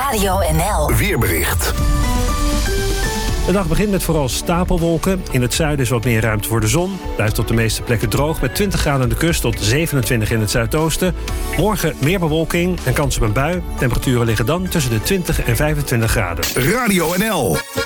Radio NL. Weerbericht. De dag begint met vooral stapelwolken. In het zuiden is wat meer ruimte voor de zon. Blijft op de meeste plekken droog met 20 graden aan de kust tot 27 in het zuidoosten. Morgen meer bewolking en kans op een bui. Temperaturen liggen dan tussen de 20 en 25 graden. Radio NL.